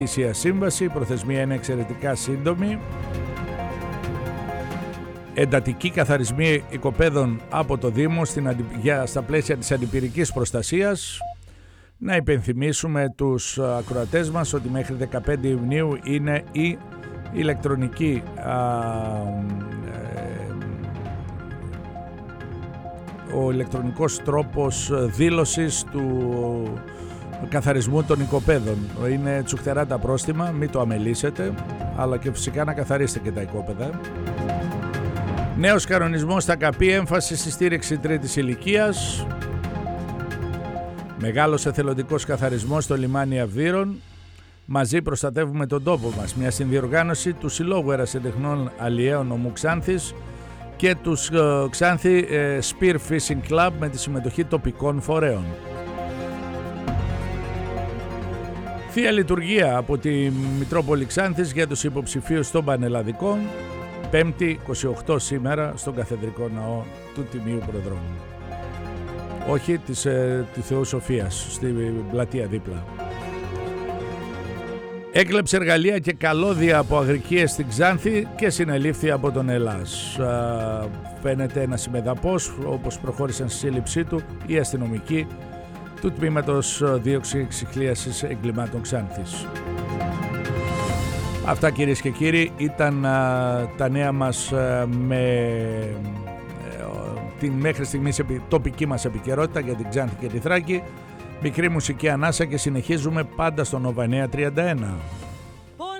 σύμβαση, η προθεσμία είναι εξαιρετικά σύντομη. Εντατική καθαρισμοί οικοπαίδων από το Δήμο στα πλαίσια της αντιπυρικής προστασίας. Να υπενθυμίσουμε τους ακροατές μας ότι μέχρι 15 Ιουνίου είναι η ηλεκτρονική ο ηλεκτρονικός τρόπος δήλωσης του καθαρισμού των οικοπαίδων. Είναι τσουχτερά τα πρόστιμα, μην το αμελήσετε, αλλά και φυσικά να καθαρίσετε και τα οικόπεδα. Νέος κανονισμός στα ΚΑΠΗ, έμφαση στη στήριξη τρίτης ηλικίας. Μεγάλος εθελοντικός καθαρισμός στο λιμάνι Αυδείρων. Μαζί προστατεύουμε τον τόπο μας. Μια συνδιοργάνωση του Συλλόγου Ερασιτεχνών Αλλιέων Ομού Ξάνθης και του Ξάνθη Spear Fishing Club με τη συμμετοχή τοπικών φορέων. Θεία Λειτουργία από τη Μητρόπολη Ξάνθης για τους υποψηφίους των Πανελλαδικών. 5η 28 σήμερα στον Καθεδρικό Ναό του Τιμίου Προδρόμου. Όχι τη Θεού Σοφίας, στην πλατεία δίπλα. Έκλεψε εργαλεία και καλώδια από αγρικίες στην Ξάνθη και συνελήφθη από τον Ελλάς. Φαίνεται ένας ημεδαπός, όπως προχώρησαν στη σύλληψή του οι αστυνομικοί του Τμήματος Δίωξη Εξυχλίασης Εγκλημάτων Ξάνθης. Αυτά, κυρίες και κύριοι, ήταν τα νέα μας με την μέχρι στιγμής τοπική μας επικαιρότητα για την Ξάνθη και τη Θράκη. Μικρή μουσική ανάσα και συνεχίζουμε πάντα στο Nova 931.